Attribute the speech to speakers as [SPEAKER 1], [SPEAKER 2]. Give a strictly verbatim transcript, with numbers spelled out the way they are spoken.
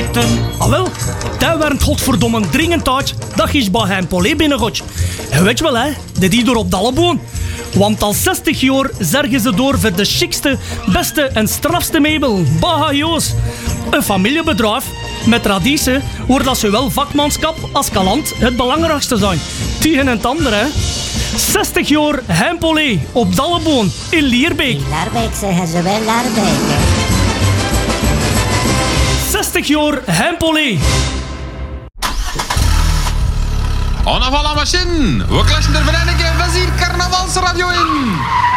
[SPEAKER 1] Maarten.
[SPEAKER 2] Ah wel, dat werd godverdomme dringend uit dat je bij hem Polé binnengooit. En weet je wel, hè, dat die door op Dalleboon. Want al zestig jaar zorgen ze door voor de chicste, beste en strafste meubel. Baha Joos. Een familiebedrijf met traditie, waar dat zowel vakmanschap als kalant het belangrijkste zijn. Tegen het andere, hè. zestig jaar Hempolé op Dalleboon in Lierbeek.
[SPEAKER 3] In Laarbeek zeggen ze wel Laarbeek, hè.
[SPEAKER 2] zestig jaar Hempolé.
[SPEAKER 4] On a la machine. We klatschen er vereniging. We zien Carnavalsradio in.